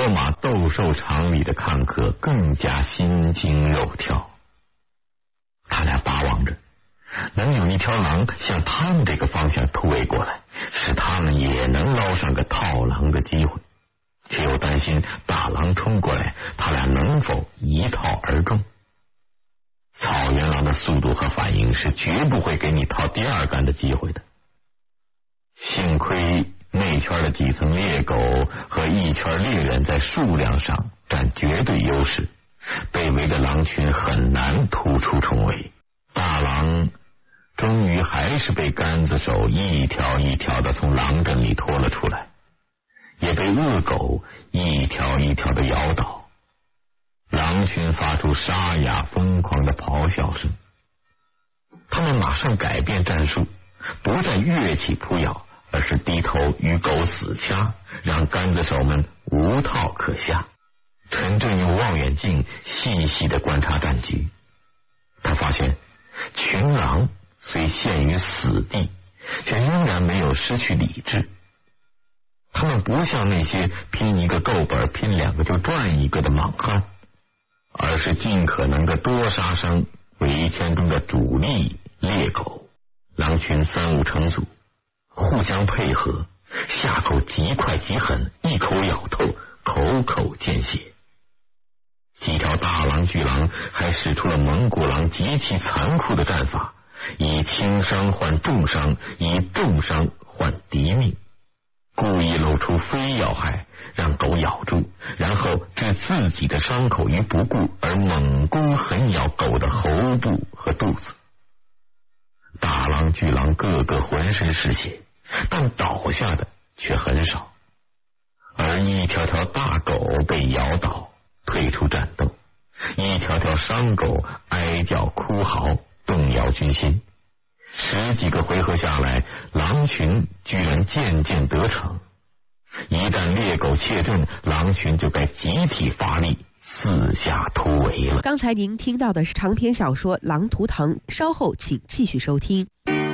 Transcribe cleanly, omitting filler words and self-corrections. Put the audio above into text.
罗马斗兽场里的看客更加心惊肉跳。他俩巴望着能有一条狼向他们这个方向突围过来，使他们也能捞上个套狼的机会，却又担心大狼冲过来，他俩能否一套而中。草原狼的速度和反应是绝不会给你套第二杆的机会的。幸亏内圈的几层猎狗和一圈猎人在数量上占绝对优势，被围的狼群很难突出重围。大狼终于还是被杆子手一条一条的从狼阵里拖了出来，也被恶狗一条一条的咬倒。狼群发出沙哑疯狂的咆哮声，他们马上改变战术，不再跃起扑咬，而是低头与狗死掐，让杆子手们无套可下。陈震用望远镜细细的观察战局，他发现群狼虽陷于死地，却仍然没有失去理智。他们不像那些拼一个够本拼两个就赚一个的莽汉，而是尽可能的多杀伤围圈中的主力猎狗。狼群三五成组，互相配合，下口极快极狠，一口咬透，口口见血。几条大狼巨狼还使出了蒙古狼极其残酷的战法，以轻伤换重伤，以重伤换敌命，故意露出非要害，让狗咬住，然后置自己的伤口于不顾，而猛攻狠咬狗的喉部和肚子。大狼巨狼个个浑身是血，但倒下的却很少，而一条条大狗被咬倒，退出战斗，一条条伤狗哀叫哭嚎，动摇军心。10几个回合下来，狼群居然渐渐得逞。一旦猎狗怯阵，狼群就该集体发力，四下突围了。 刚才您听到的是长篇小说《狼图腾》，稍后请继续收听。